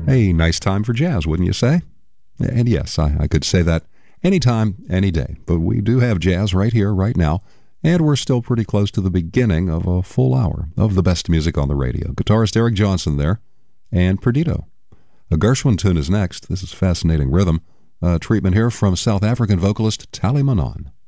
A nice time for jazz, wouldn't you say? And yes, I could say that anytime, any day. But we do have jazz right here, right now. And we're still pretty close to the beginning of a full hour of the best music on the radio. Guitarist Eric Johnson there, and Perdido. A Gershwin tune is next. This is Fascinating Rhythm. Treatment here from South African vocalist Tali Manon.